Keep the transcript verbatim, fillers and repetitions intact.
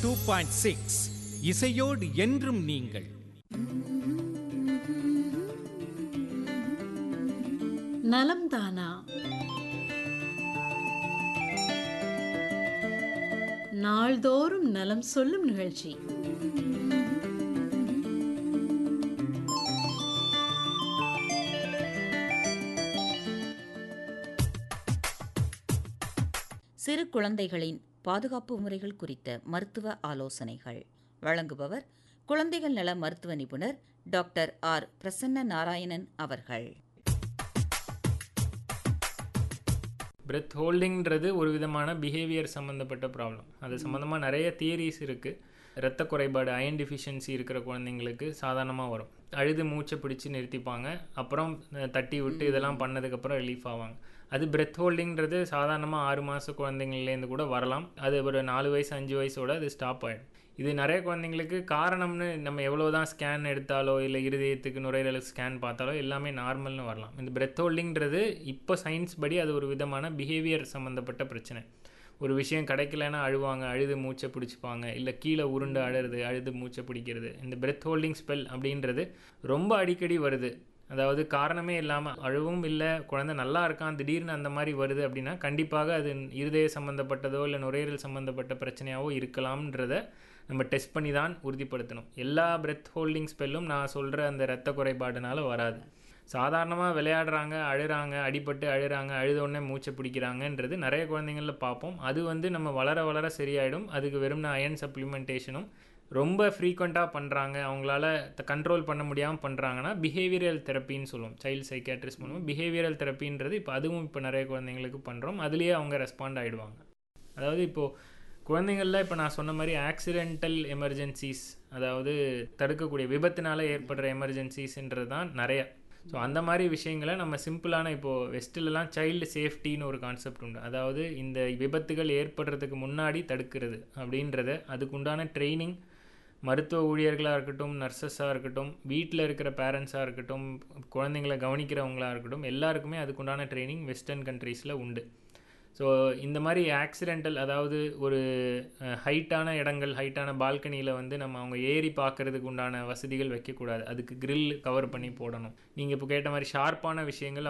Two point six இசையோடு என்றும் நீங்கள். நலம் தானா நாள்தோறும் நலம் சொல்லும் நிகழ்ச்சி. சிறு குழந்தைகளின் பாதுகாப்பு முறைகள் குறித்த மருத்துவ ஆலோசனைகள் வழங்குபவர் குழந்தைகள் நல மருத்துவ நிபுணர் டாக்டர் ஆர் பிரசன்ன நாராயணன் அவர்கள். பிரெத் ஹோல்டிங்கிறது ஒரு விதமான பிஹேவியர் சம்மந்தப்பட்ட ப்ராப்ளம். அது சம்மந்தமாக நிறைய தியரிஸ் இருக்குது. இரத்த குறைபாடு, அயன் டிஃபிஷியன்சி இருக்கிற குழந்தைங்களுக்கு சாதாரணமாக வரும். அழுது மூச்சை பிடிச்சி நிறுத்திப்பாங்க, அப்புறம் தட்டி விட்டு இதெல்லாம் பண்ணதுக்கப்புறம் ரிலீஃப் ஆவாங்க. அது பிரெத் ஹோல்டிங்கிறது சாதாரணமாக ஆறு மாத குழந்தைங்கள்லேருந்து கூட வரலாம். அது ஒரு நாலு வயசு அஞ்சு வயசோட அது ஸ்டாப் ஆகிடும். இது நிறைய குழந்தைங்களுக்கு காரணம்னு நம்ம எவ்வளோ தான் ஸ்கேன் எடுத்தாலோ இல்லை இருதயத்துக்கு நுரையீரலுக்கு ஸ்கேன் பார்த்தாலோ எல்லாமே நார்மல்னு வரலாம். இந்த பிரெத் ஹோல்டிங்கிறது இப்போ சயின்ஸ் படி அது ஒரு விதமான பிஹேவியர் சம்மந்தப்பட்ட பிரச்சனை. ஒரு விஷயம் கிடைக்கலன்னா அழுவாங்க, அழுது மூச்சை பிடிச்சிப்பாங்க, இல்லை கீழே உருண்டு அழுறது, அழுது மூச்சை பிடிக்கிறது. இந்த பிரெத் ஹோல்டிங் ஸ்பெல் அப்படின்றது ரொம்ப அடிக்கடி வருது. அதாவது காரணமே இல்லாமல் அழுவும் இல்லை, குழந்தை நல்லா இருக்கான், திடீர்னு அந்த மாதிரி வருது அப்படின்னா கண்டிப்பாக அது இருதய சம்மந்தப்பட்டதோ இல்லை நுரையீரல் சம்மந்தப்பட்ட பிரச்சனையாவோ இருக்கலாம்ன்றத நம்ம டெஸ்ட் பண்ணி தான் உறுதிப்படுத்தணும். எல்லா பிரெத் ஹோல்டிங் ஸ்பெல்லும் நான் சொல்கிற அந்த இரத்த குறைபாடுனால வராது. சாதாரணமாக விளையாடுறாங்க, அழுறாங்க, அடிபட்டு அழுறாங்க, அழுதோடனே மூச்சை பிடிக்கிறாங்கன்றது நிறைய குழந்தைங்களில் பார்ப்போம். அது வந்து நம்ம வளர வளர சரியாயிடும். அதுக்கு வெறும் அயன் சப்ளிமெண்டேஷனும் ரொம்ப ஃப்ரீக்வெண்ட்டாக பண்ணுறாங்க, அவங்களால கண்ட்ரோல் பண்ண முடியாமல் பண்ணுறாங்கன்னா பிஹேவியரல் தெரப்பின்னு சொல்லுவோம். சைல்டு சைக்காட்ரிஸ்ட் பண்ணுவோம். பிஹேவியரல் தெரப்பின்றது இப்போ அதுவும் இப்போ நிறைய குழந்தைங்களுக்கு பண்ணுறோம். அதுலேயே அவங்க ரெஸ்பாண்ட் ஆகிடுவாங்க. அதாவது இப்போது குழந்தைங்களில் இப்போ நான் சொன்ன மாதிரி ஆக்சிடென்டல் எமர்ஜென்சிஸ், அதாவது தடுக்கக்கூடிய விபத்தினால ஏற்படுற எமர்ஜென்சிஸ்ன்றது தான் நிறைய. ஸோ அந்த மாதிரி விஷயங்களை நம்ம சிம்பிளான இப்போது வெஸ்ட்டிலலாம் சைல்டு சேஃப்டின்னு ஒரு கான்செப்ட் உண்டு. அதாவது இந்த விபத்துகள் ஏற்படுறதுக்கு முன்னாடி தடுக்கிறது அப்படின்றத, அதுக்குண்டான ட்ரைனிங் மருத்துவ ஊழியர்களாக இருக்கட்டும், நர்சஸாக இருக்கட்டும், வீட்டில் இருக்கிற பேரண்ட்ஸாக இருக்கட்டும், குழந்தைங்களை கவனிக்கிறவங்களாக இருக்கட்டும், எல்லாருக்குமே அதுக்குண்டான ட்ரைனிங் வெஸ்டர்ன் கண்ட்ரீஸில் உண்டு. ஸோ இந்த மாதிரி ஆக்சிடென்டல், அதாவது ஒரு ஹைட்டான இடங்கள், ஹைட்டான பால்கனியில் வந்து நம்ம அவங்க ஏறி பார்க்கறதுக்கு உண்டான வசதிகள் வைக்கக்கூடாது. அதுக்கு கிரில் கவர் பண்ணி போடணும். நீங்கள் இப்போ கேட்ட மாதிரி ஷார்ப்பான விஷயங்கள்